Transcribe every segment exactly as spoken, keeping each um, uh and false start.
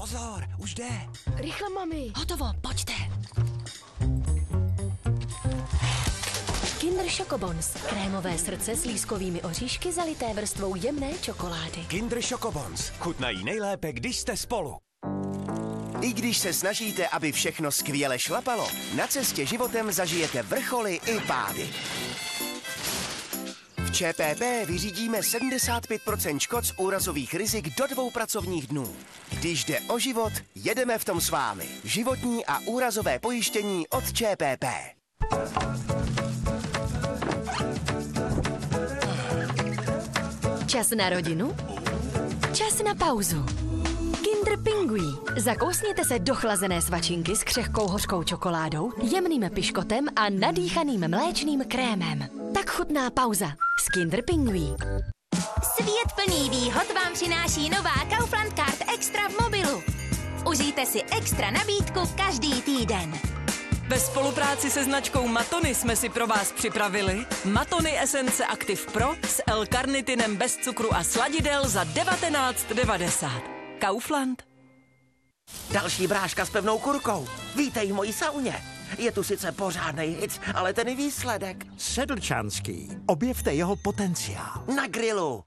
Pozor, už jde. Rychle, mami. Hotovo, pojďte. Kinder Chocobons. Krémové srdce s lískovými oříšky zalité vrstvou jemné čokolády. Kinder Chocobons. Chutnají nejlépe, když jste spolu. I když se snažíte, aby všechno skvěle šlapalo, na cestě životem zažijete vrcholy i pády. V ČPP vyřídíme sedmdesát pět procent škod z úrazových rizik do dvou pracovních dnů. Když jde o život, jedeme v tom s vámi. Životní a úrazové pojištění od ČPP. Čas na rodinu? Čas na pauzu. Kinder Pingui. Zakousněte se do chlazené svačinky s křehkou hořkou čokoládou, jemným piškotem a nadýchaným mléčným krémem. Tak chutná pauza s Kinder Pingui. Svět plný výhod vám přináší nová Kaufland Card Extra v mobilu. Užijte si extra nabídku každý týden. Ve spolupráci se značkou Matony jsme si pro vás připravili Matony Esence Active Pro s L-karnitinem bez cukru a sladidel za devatenáct devadesát. Kaufland. Další bráška s pevnou kurkou. Vítej v mojí sauně. Je tu sice pořádnej hic, ale ten výsledek. Sedlčanský. Objevte jeho potenciál. Na grilu.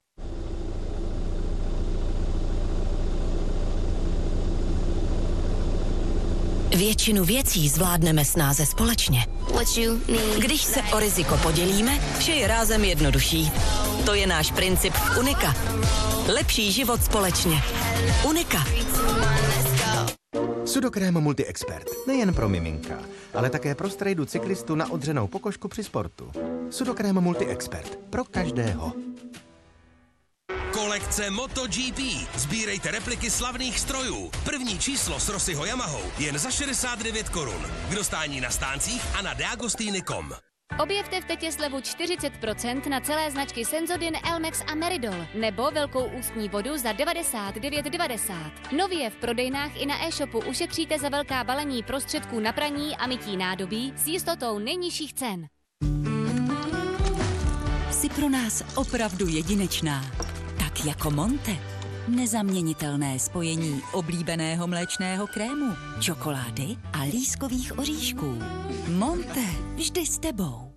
Většinu věcí zvládneme snáze společně. Když se o riziko podělíme, vše je rázem jednodušší. To je náš princip v Unika. Lepší život společně. Unika. Sudokrém Multi-Expert. Nejen pro miminka, ale také pro strejdu cyklistu na odřenou pokožku při sportu. Sudokrém Multi-Expert. Pro každého. Kolekce MotoGP. Sbírejte repliky slavných strojů. První číslo s Rossiho Yamahou jen za šedesát devět korun. K dostání na stáncích a na deagostiny tečka com. Objevte v Tetě slevu čtyřicet procent na celé značky Sensodyne, Elmex a Meridol nebo velkou ústní vodu za devadesát devět devadesát. Nově v prodejnách i na e-shopu ušetříte za velká balení prostředků na praní a mytí nádobí s jistotou nejnižších cen. Jsi pro nás opravdu jedinečná. Tak jako Monte. Nezaměnitelné spojení oblíbeného mléčného krému, čokolády a lískových oříšků. Monte, vždy s tebou.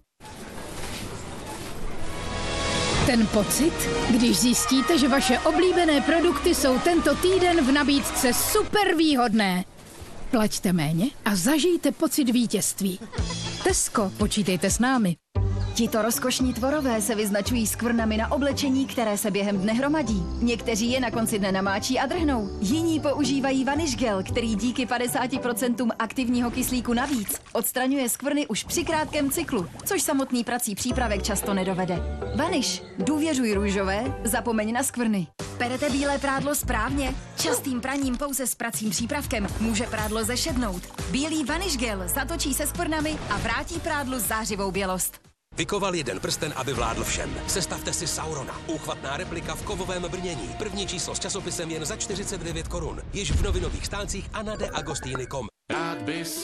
Ten pocit, když zjistíte, že vaše oblíbené produkty jsou tento týden v nabídce super výhodné. Plaťte méně a zažijte pocit vítězství. Tesco, počítejte s námi. Tito rozkošní tvorové se vyznačují skvrnami na oblečení, které se během dne hromadí. Někteří je na konci dne namáčí a drhnou. Jiní používají Vanish Gel, který díky padesáti procentům aktivního kyslíku navíc odstraňuje skvrny už při krátkém cyklu, což samotný prací přípravek často nedovede. Vanish, důvěřuj růžové, zapomeň na skvrny. Perete bílé prádlo správně? Častým praním pouze s pracím přípravkem může prádlo zešednout. Bílý Vanish Gel zatočí se skvrnami a vrátí prádlu zářivou bělost. Vykoval jeden prsten, aby vládl všem. Sestavte si Saurona. Úchvatná replika v kovovém brnění. První číslo s časopisem jen za čtyřicet devět korun. Již v novinových stáncích a na deagostiny tečka com.